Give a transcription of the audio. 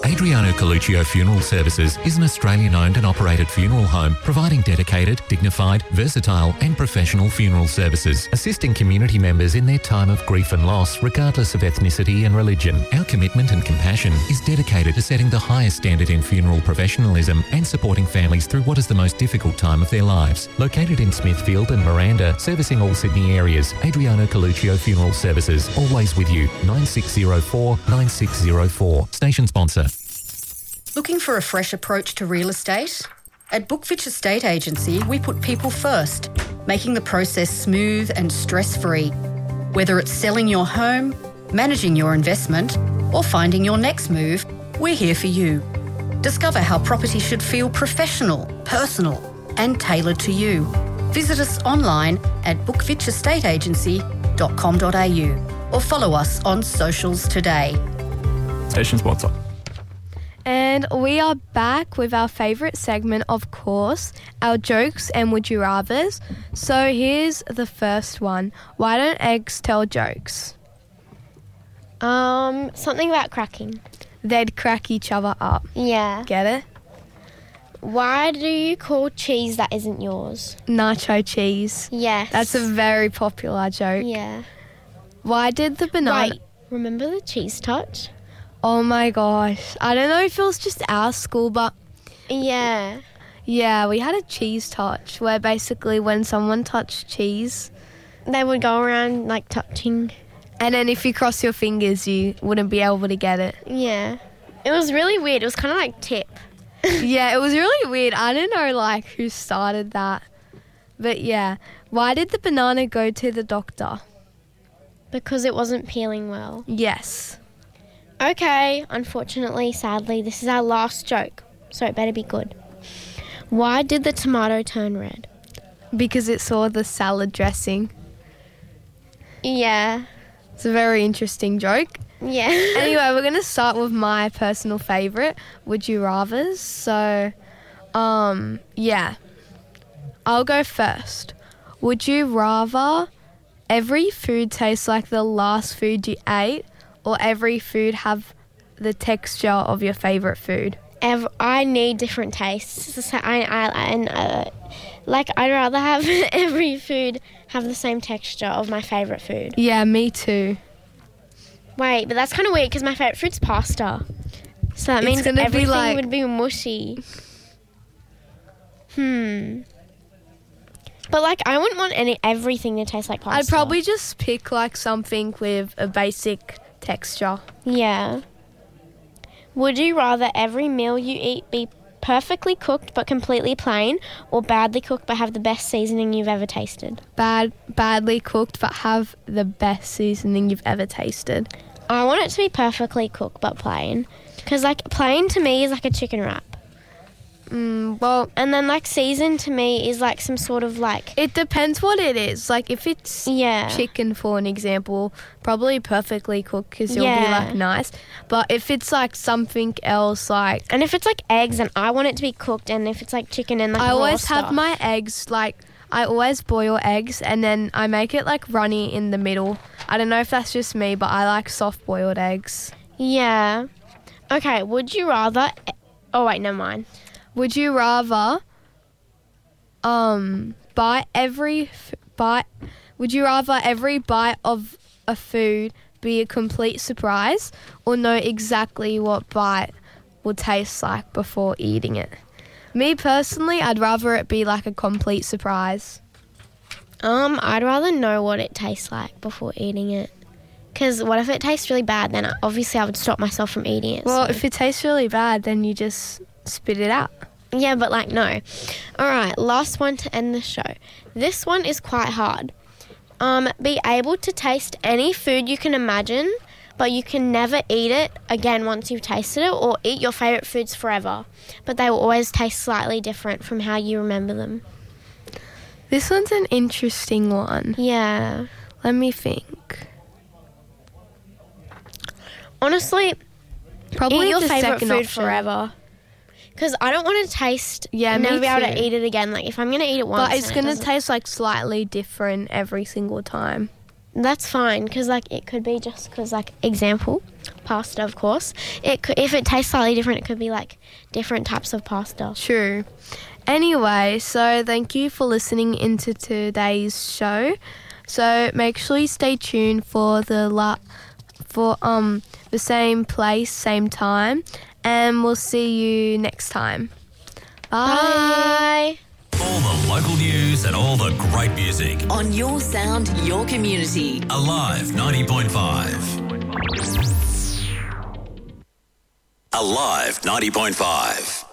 Adriano Coluccio Funeral Services is an Australian-owned and operated funeral home providing dedicated, dignified, versatile and professional funeral services, assisting community members in their time of grief and loss regardless of ethnicity and religion. Our commitment and compassion is dedicated to setting the highest standard in funeral professionalism and supporting families through what is the most difficult time of their lives. Located in Smithfield and Miranda, servicing all Sydney areas, Adriano Coluccio Funeral Services, always with you, 9604 9604. Station sponsor. Looking for a fresh approach to real estate? At Bookfitch Estate Agency, we put people first, making the process smooth and stress-free. Whether it's selling your home, managing your investment, or finding your next move, we're here for you. Discover how property should feel professional, personal, and tailored to you. Visit us online at bookfitchestateagency.com.au or follow us on socials today. Station sponsor. And we are back with our favourite segment, of course, our jokes and would you rathers. So here's the first one. Why don't eggs tell jokes? Something about cracking. They'd crack each other up. Yeah. Get it? Why do you call cheese that isn't yours? Nacho cheese. Yes. That's a very popular joke. Yeah. Why did the banana... Wait, remember the cheese touch? Oh my gosh. I don't know if it was just our school, but... Yeah. Yeah, we had a cheese touch where basically when someone touched cheese... They would go around, like, touching. And then if you cross your fingers, you wouldn't be able to get it. Yeah. It was really weird. It was kind of like tip. Yeah, it was really weird. I don't know, like, who started that. But, yeah. Why did the banana go to the doctor? Because it wasn't peeling well. Yes. Okay, unfortunately, sadly, this is our last joke, so it better be good. Why did the tomato turn red? Because it saw the salad dressing. Yeah. It's a very interesting joke. Yeah. Anyway, we're going to start with my personal favourite, Would You Rathers. So, yeah. I'll go first. Would you rather every food taste like the last food you ate or every food have the texture of your favourite food? I need different tastes. So I'd rather have every food have the same texture of my favourite food. Yeah, me too. Wait, but that's kind of weird because my favourite food's pasta. So that means everything would be mushy. But, like, I wouldn't want everything to taste like pasta. I'd probably just pick, like, something with a basic texture. Yeah. Would you rather every meal you eat be perfectly cooked but completely plain or badly cooked but have the best seasoning you've ever tasted? Badly cooked but have the best seasoning you've ever tasted. I want it to be perfectly cooked but plain. Because, like, plain to me is like a chicken wrap. Well, and then, like, seasoned to me is, like, some sort of, like... It depends what it is. Like, if it's chicken, for an example, probably perfectly cooked because you'll be, like, nice. But if it's, like, something else, like... And if it's, like, eggs, and I want it to be cooked, and if it's, like, chicken and, like, I always raw have stuff. my eggs, like... I always boil eggs, and then I make it, like, runny in the middle. I don't know if that's just me, but I like soft-boiled eggs. Yeah. Okay, would you rather... Oh, wait, never mind. Would you rather would you rather every bite of a food be a complete surprise or know exactly what bite will taste like before eating it? Me personally, I'd rather it be like a complete surprise. I'd rather know what it tastes like before eating it. Because what if it tastes really bad? Then obviously I would stop myself from eating it. Well, if it tastes really bad, then you just spit it out. Yeah, but, like, no. All right, last one to end the show. This one is quite hard. Be able to taste any food you can imagine, but you can never eat it again once you've tasted it, or eat your favourite foods forever, but they will always taste slightly different from how you remember them. This one's an interesting one. Yeah. Let me think. Honestly, probably eat your the favourite second food option. Forever. Because I don't want to taste and never be able to eat it again. Like, if I'm going to eat it once... But it's going to taste, like, slightly different every single time. That's fine, because it could be just because example, pasta, of course. If it tastes slightly different, it could be different types of pasta. True. Anyway, so thank you for listening into today's show. So make sure you stay tuned for the same place, same time, and we'll see you next time. Bye. All the local news and all the great music. On your sound, your community. Alive 90.5. Alive 90.5.